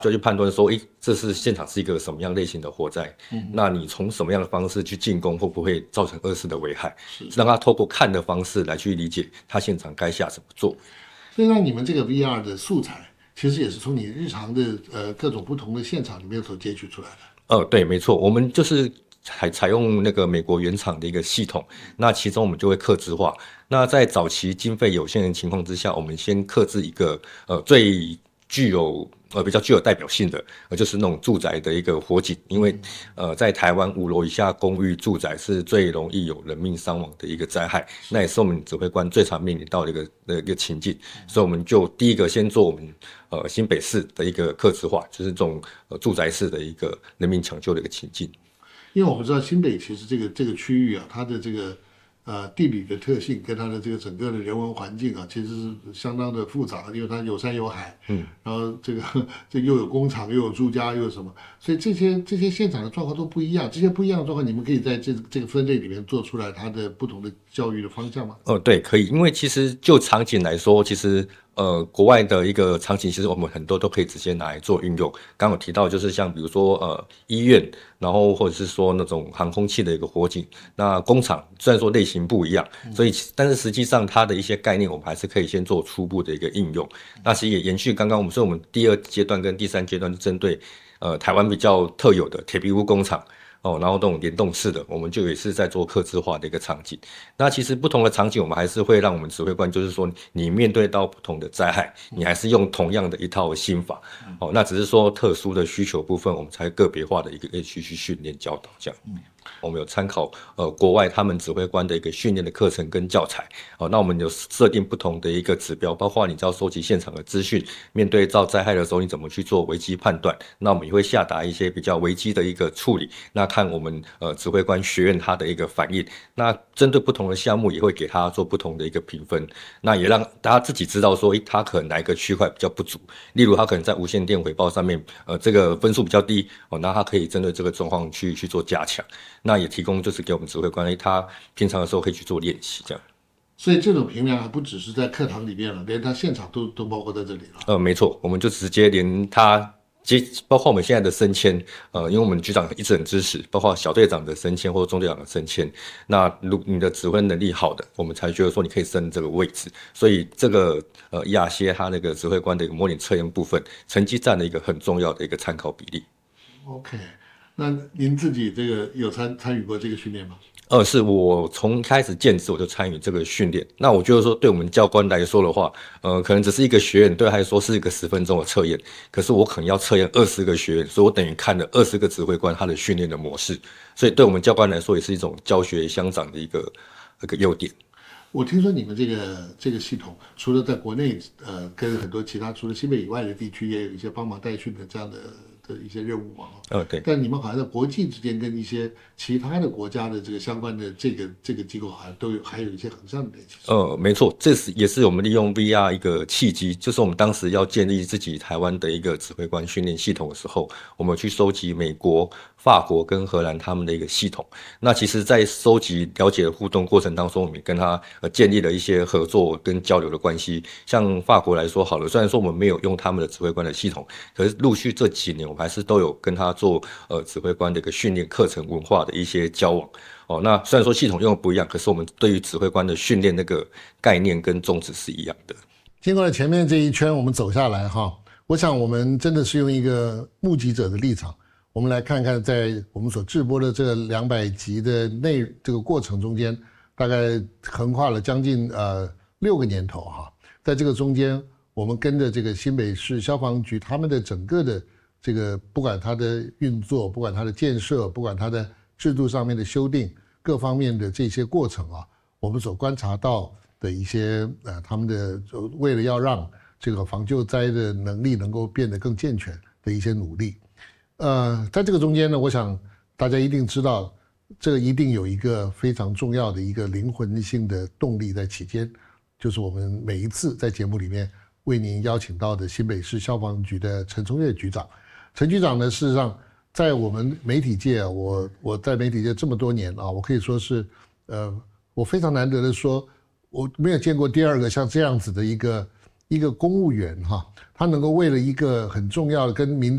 就去判断说，这是现场是一个什么样类型的火灾，那你从什么样的方式去进攻，会不会造成二次的危害？让他透过看的方式来去理解他现场该下什么做。 所以让你们这个 VR 的素材，其实也是从你日常的各种不同的现场里面所截取出来的。 对，没错，我们就是采用那个美国原厂的一个系统，那其中我们就会客制化。那在早期经费有限的情况之下，我们先客制一个最比较具有代表性的，就是那种住宅的一个火警，因为在台湾5楼以下公寓住宅是最容易有人命伤亡的一个灾害，那也是我们指挥官最常面临到的一个情境，所以我们就第一个先做我们新北市的一个客制化，就是这种住宅式的一个人命抢救的一个情境。 因为我们知道新北其实这个区域啊，它的这个地理的特性跟它的这个整个的人文环境啊，其实是相当的复杂，因为它有山有海，然后这又有工厂又有住家又有什么，所以这些现场的状况都不一样。这些不一样的状况，你们可以在这个分类里面做出来它的不同的教育的方向吗？ 对，可以，因为其实就场景来说，其实国外的一个场景，其实我们很多都可以直接拿来做运用。刚刚有提到，就是像比如说医院，然后或者是说那种航空器的一个火警，那工厂虽然说类型不一样，所以但是实际上它的一些概念，我们还是可以先做初步的一个应用。那其实也延续刚刚我们第2阶段跟第3阶段是针对台湾比较特有的铁皮屋工厂。然后这种联动式的，我们就也是在做客制化的一个场景。那其实不同的场景，我们还是会让我们指挥官，就是说你面对到不同的灾害，你还是用同样的一套心法。那只是说特殊的需求部分，我们才个别化的一个去训练教导这样。我们有参考国外他们指挥官的一个训练的课程跟教材。那我们有设定不同的一个指标，包括你要收集现场的资讯，面对遭灾害的时候你怎么去做危机判断。那我们也会下达一些比较危机的一个处理。那看我们指挥官学院他的一个反应。那针对不同的项目也会给他做不同的一个评分。那也让大家自己知道说，他可能哪一个区块比较不足。例如他可能在无线电回报上面，这个分数比较低，那他可以针对这个状况去做加强。那也提供就是给我们指挥官，他平常的时候可以去做练习，这样。 所以这种评量还不只是在课堂里面了，连他现场都包括在这里了。 没错，我们就直接连他包括我们现在的升迁，因为我们局长一直很支持，包括小队长的升迁或者中队长的升迁。那如果你的指挥能力好的，我们才觉得说你可以升这个位置。所以这个亚些他那个指挥官的一个模拟测验部分，成绩占了一个很重要的一个参考比例。 OK。那您自己这个有参与过这个训练吗？ 是我从开始建制我就参与这个训练。那我觉得说，对我们教官来说的话，可能只是一个学员，对他来说是一个10分钟的测验。可是我可能要测验20个学员，所以我等于看了20个指挥官他的训练的模式。所以对我们教官来说，也是一种教学相长的一个优点。 我听说你们这个系统，除了在国内跟很多其他除了新北以外的地区，也有一些帮忙代训的这样的一些任务嘛。 对。 但你们好像在国际之间跟一些其他的国家的这个相关的这个机构，好像还有一些横向的联系。 没错，也是我们利用 VR 一个契机，就是我们当时要建立自己台湾的一个指挥官训练系统的时候，我们去收集美国、法国跟荷兰他们的一个系统。那其实在收集了解的互动过程当中，我们跟他建立了一些合作跟交流的关系。像法国来说好了，虽然说我们没有用他们的指挥官的系统，可是陆续这几年我们还是都有跟他做指挥官的一个训练课程文化的一些交往。那虽然说系统用的不一样，可是我们对于指挥官的训练那个概念跟宗旨是一样的。 经过了前面这一圈我们走下来哈，我想我们真的是用一个目击者的立场，我们来看看在我们所制播的这200集的这个过程中间，大概横跨了将近6个年头哈。在这个中间，我们跟着这个新北市消防局他们的整个的这个，不管它的运作，不管它的建设，不管它的制度上面的修订，各方面的这些过程啊，我们所观察到的一些他们的为了要让这个防救灾的能力能够变得更健全的一些努力。在这个中间呢，我想大家一定知道，这个一定有一个非常重要的一个灵魂性的动力在其间，就是我们每一次在节目里面为您邀请到的新北市消防局的陈聪岳局长。陈局长呢，事实上在我们媒体界啊，我在媒体界这么多年啊，我可以说是我非常难得的说，我没有见过第二个像这样子的一个公务员哈，他能够为了一个很重要的跟民